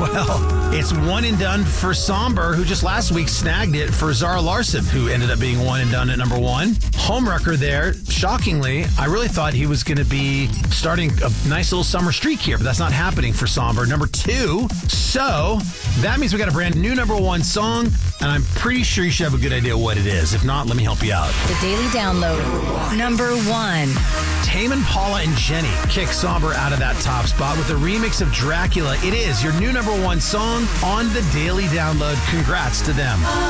Well, it's one and done for Somber, who just last week snagged it for Zara Larson, who ended up being one and done at number one. Homewrecker there, shockingly, I really thought he was going to be starting a nice little summer streak here, but that's not happening for Somber. Number two, so that means we got a brand new number one song, and I'm pretty sure you should have a good idea what it is. If not, let me help you out. The Daily Download. Number one. Tame Impala and Jenny kick Somber out of that top spot with a remix of Dracula. It is your new number one song on the Daily Download. Congrats to them.